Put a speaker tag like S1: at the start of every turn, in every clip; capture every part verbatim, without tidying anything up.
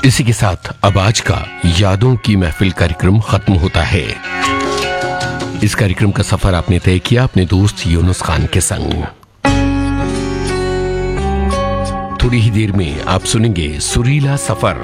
S1: इसी के साथ अब आज का यादों की महफिल कार्यक्रम खत्म होता है। इस कार्यक्रम का सफर आपने तय किया अपने दोस्त यूनुस खान के संग। थोड़ी ही देर में आप सुनेंगे सुरीला सफर।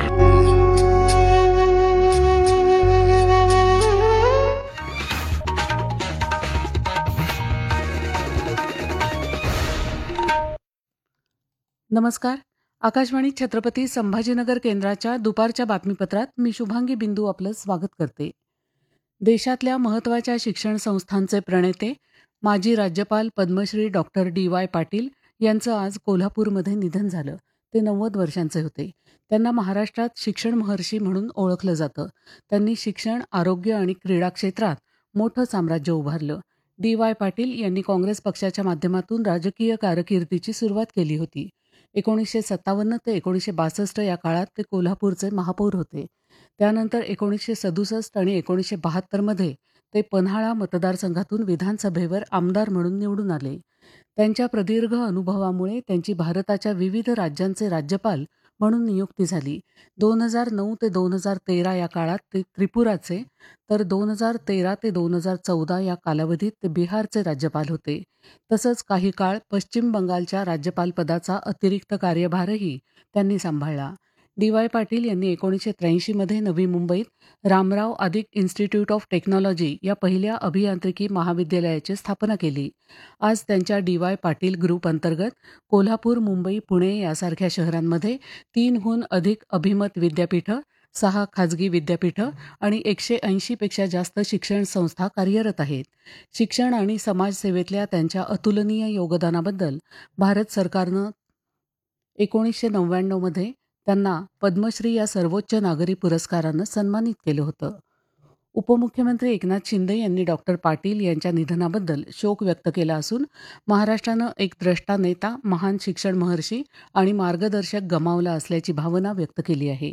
S2: नमस्कार. आकाशवाणी छत्रपती संभाजीनगर केंद्राच्या दुपारच्या बातमीपत्रात मी शुभांगी बिंदू आपलं स्वागत करते. देशातल्या महत्त्वाच्या शिक्षण संस्थांचे प्रणेते माजी राज्यपाल Padmashri doctor D Y Patil यांचं आज कोल्हापूरमध्ये निधन झालं. ते नव्वद वर्षांचे होते. त्यांना महाराष्ट्रात शिक्षण महर्षी म्हणून ओळखलं जातं. त्यांनी शिक्षण, आरोग्य आणि क्रीडा क्षेत्रात मोठं साम्राज्य उभारलं. डी वाय पाटील यांनी काँग्रेस पक्षाच्या माध्यमातून राजकीय कारकिर्दीची सुरुवात केली होती. एकोणीसशे सत्तावन्न ते एकोणीसशे बासष्ट या काळात ते कोल्हापूरचे महापौर होते. त्यानंतर एकोणीसशे सदुसष्ट आणि एकोणीसशे बहात्तरमध्ये ते पन्हाळा मतदारसंघातून विधानसभेवर आमदार म्हणून निवडून आले. त्यांच्या प्रदीर्घ अनुभवामुळे त्यांची भारताच्या विविध राज्यांचे राज्यपाल म्हणून नियुक्ती झाली. दोन हजार नऊ ते दोन हजार तेरा या काळात ते त्रिपुराचे, तर दोन हजार तेरा ते दोन हजार चौदा या कालावधीत ते बिहारचे राज्यपाल होते. तसंच काही काळ पश्चिम बंगालच्या राज्यपालपदाचा अतिरिक्त कार्यभारही त्यांनी सांभाळला. डी वाय पाटील यांनी एकोणीसशे त्र्याऐंशीमध्ये नवी मुंबईत रामराव आदिक इन्स्टिट्यूट ऑफ टेक्नॉलॉजी या पहिल्या अभियांत्रिकी महाविद्यालयाची स्थापना केली. आज त्यांच्या डी वाय पाटील ग्रुप अंतर्गत कोल्हापूर, मुंबई, पुणे यासारख्या शहरांमध्ये तीनहून अधिक अभिमत विद्यापीठं, सहा खाजगी विद्यापीठं आणि एकशे ऐंशीपेक्षा जास्त शिक्षण संस्था कार्यरत आहेत. शिक्षण आणि समाजसेवेतल्या त्यांच्या अतुलनीय योगदानाबद्दल भारत सरकारनं एकोणीसशे नव्याण्णवमध्ये त्यांना पद्मश्री या सर्वोच्च नागरी पुरस्कारानं सन्मानित केलं होतं. उपमुख्यमंत्री एकनाथ शिंदे यांनी डॉक्टर पाटील यांच्या निधनाबद्दल शोक व्यक्त केला असून महाराष्ट्रानं एक द्रष्टा नेता, महान शिक्षण महर्षी आणि मार्गदर्शक गमावला असल्याची भावना व्यक्त केली आहे.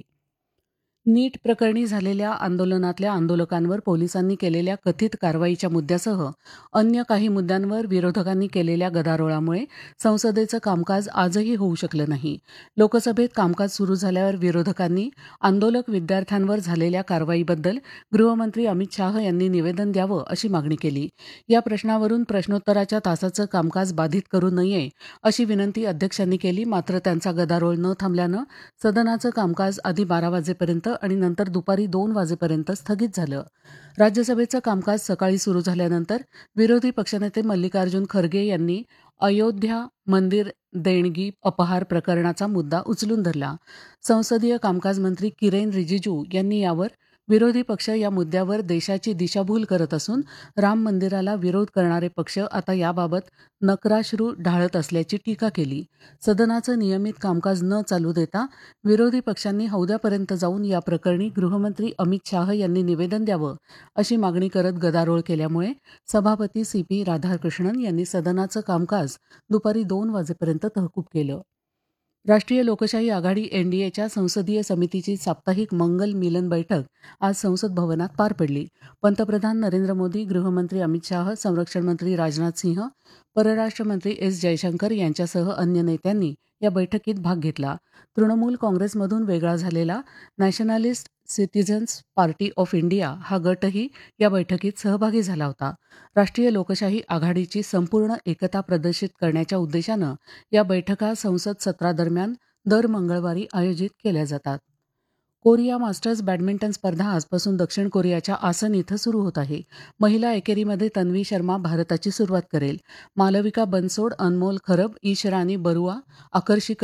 S2: नीट प्रकरणी झालेल्या आंदोलनातल्या आंदोलकांवर पोलिसांनी केलेल्या कथित कारवाईच्या मुद्द्यासह अन्य काही मुद्द्यांवर विरोधकांनी केलेल्या गदारोळामुळे संसदेचं कामकाज आजही होऊ शकलं नाही. लोकसभेत कामकाज सुरू झाल्यावर विरोधकांनी आंदोलक विद्यार्थ्यांवर झालेल्या कारवाईबद्दल गृहमंत्री अमित शाह यांनी निवेदन द्यावं अशी मागणी केली. या प्रश्नावरून प्रश्नोत्तराच्या तासाचं कामकाज बाधित करू नये अशी विनंती अध्यक्षांनी केली. मात्र त्यांचा गदारोळ न थांबल्यानं सदनाचं कामकाज आधी बारा वाजेपर्यंत आणि नंतर दुपारी दोन वाजेपर्यंत स्थगित झालं. राज्यसभेचं कामकाज सकाळी सुरू झाल्यानंतर विरोधी पक्षनेते मल्लिकार्जुन खरगे यांनी अयोध्या मंदिर देणगी अपहार प्रकरणाचा मुद्दा उचलून धरला. संसदीय कामकाज मंत्री किरेन रिजिजू यांनी यावर विरोधी पक्ष या मुद्द्यावर देशाची दिशाभूल करत असून राम मंदिराला विरोध करणारे पक्ष आता याबाबत नक्राश्रू ढाळत असल्याची टीका केली. सदनाचं नियमित कामकाज न चालू देता विरोधी पक्षांनी हौद्यापर्यंत जाऊन या प्रकरणी गृहमंत्री अमित शाह यांनी निवेदन द्यावं अशी मागणी करत गदारोळ केल्यामुळे सभापती सी पी राधाकृष्णन यांनी सदनाचं कामकाज दुपारी दोन वाजेपर्यंत तहकूब केलं. राष्ट्रीय लोकशाही आघाडी एनडीएच्या संसदीय समितीची साप्ताहिक मंगल मिलन बैठक आज संसद भवनात पार पडली. पंतप्रधान नरेंद्र मोदी, गृहमंत्री अमित शाह, संरक्षण मंत्री राजनाथ सिंह, परराष्ट्र मंत्री एस जयशंकर यांच्यासह अन्य नेत्यांनी या बैठकीत भाग घेतला. तृणमूल काँग्रेसमधून वेगळा झालेला nationalist citizens party of India हा गटही या बैठकीत सहभागी झाला होता. राष्ट्रीय लोकशाही आघाडीची संपूर्ण एकता प्रदर्शित करण्याच्या उद्देशानं या बैठका संसद सत्रादरम्यान दर मंगळवारी आयोजित केल्या जातात. कोरिया मास्टर्स बॅडमिंटन स्पर्धा आजपासून दक्षिण कोरियाच्या आसन इथं सुरू होत आहे. महिला एकेरीमध्ये तन्वी शर्मा भारताची सुरुवात करेल. मालविका बनसोड, अनमोल खरब, ईश राणी बरुआ, आकर्षी